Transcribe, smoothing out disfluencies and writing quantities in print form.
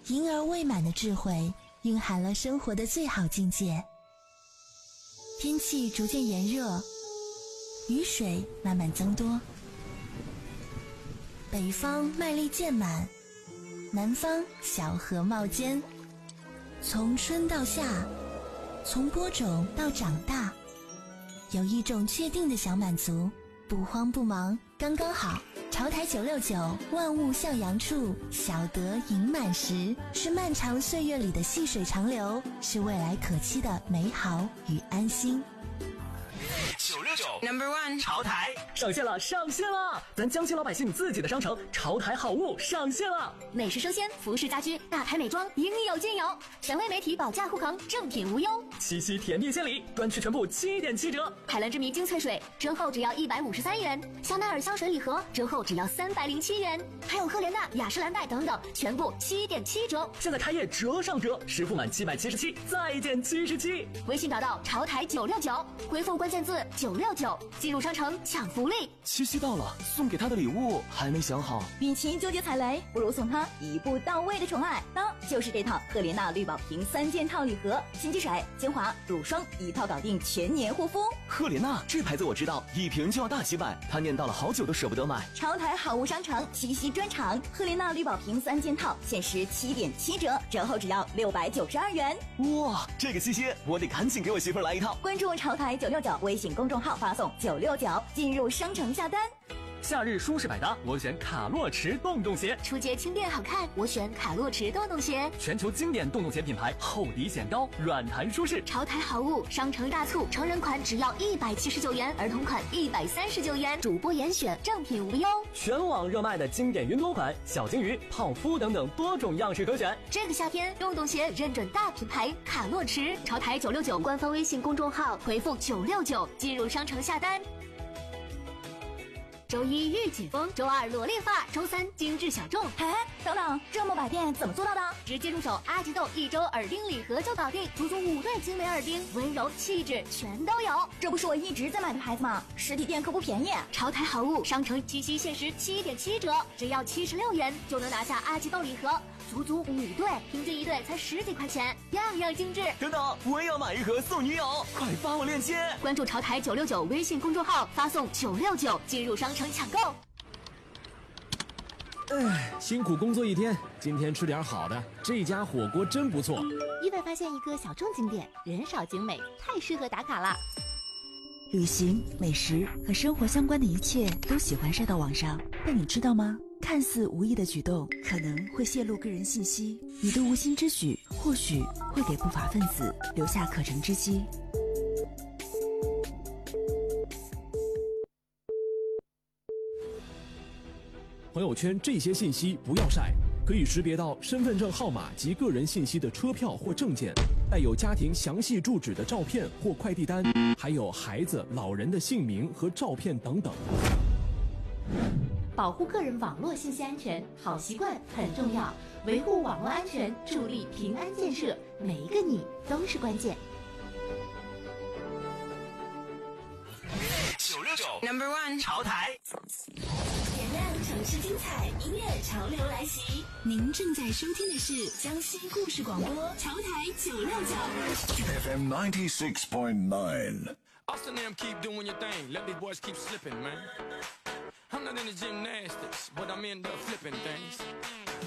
婴儿未满的智慧蕴含了生活的最好境界。天气逐渐炎热，雨水慢慢增多，北方麦粒渐满，南方小荷冒尖。从春到夏，从播种到长大，有一种确定的小满足，不慌不忙，刚刚好。潮台969，万物向阳处，小得盈满时，是漫长岁月里的细水长流，是未来可期的美好与安心。 969 No.1 潮台上线了，上线了！咱江西老百姓自己的商城潮台好物上线了， 美食生鲜、服饰家居、大牌美妆应有尽有，权威媒体保价护航，正品无忧。 七夕甜蜜献礼，专区全部7.7折。 海蓝之谜精粹水折后只要153元，香奈儿香水礼盒折后只要307元，还有赫莲娜、雅诗兰黛等等，全部7.7折。 现在开业折上折，实付满777再减77。 微信找到潮台969，回复关键字969，进入商城抢福利。 七夕到了，送给他的礼物还没想好， 与其纠结踩雷，不如送他一步到位的宠爱，那就是这套赫莲娜绿宝瓶3件套礼盒，心机水、精华、乳霜一套搞定全年护肤。 赫莲娜这牌子我知道，一瓶就要大几百，他念叨了好久都舍不得买。 潮台好物商城七夕专场，赫莲娜绿宝瓶3件套限时7.7折，折后只要692元。 哇，这个七夕我得赶紧给我媳妇儿来一套。 关注潮台969微信公众号，发送969进入商城下单。 夏日舒适百搭，我选卡洛驰洞洞鞋； 初节轻便好看，我选卡洛驰洞洞鞋。 全球经典洞洞鞋品牌，厚底显高，软弹舒适。 潮台好物商城大促，成人款只要179元，儿童款139元，主播严选，正品无忧。 全网热卖的经典云朵款、小金鱼、泡芙等等多种样式可选。 这个夏天，洞洞鞋认准大品牌卡洛驰。潮台969官方微信公众号回复969进入商城下单。周一御姐风，周二萝莉发，周三精致小众。 哎，等等，这么百变怎么做到的？ 直接入手阿吉豆1周耳钉礼盒就搞定，足足5对精美耳钉，温柔气质全都有。 这不是我一直在买的牌子吗？实体店可不便宜。 潮台好物商城七夕限时7.7折，只要76元就能拿下阿吉豆礼盒，足足5对，平均1对才10几块钱，样样精致。 等等，我也要买一盒送女友，快发我链接！ 关注潮台969微信公众号，发送969进入商城抢购。 辛苦工作一天，今天吃点好的，这家火锅真不错。 意外发现一个小众景点，人少景美，太适合打卡了。 旅行、美食和生活相关的一切都喜欢晒到网上，但你知道吗？看似无意的举动，可能会泄露个人信息。你的无心之举，或许会给不法分子留下可乘之机。 朋友圈这些信息不要晒，可以识别到身份证号码及个人信息的车票或证件，带有家庭详细住址的照片或快递单，还有孩子、老人的姓名和照片等等。 保护个人网络信息安全，好习惯很重要。维护网络安全，助力平安建设，每一个你都是关键。 969 No.1 潮台。 点亮城市精彩，音乐潮流来袭。您正在收听的是江西故事广播潮台969 FM 96.9. Us and them keep doing your thing. Let these boys keep slipping, man. I'm not into gymnastics, but I'm into flipping things.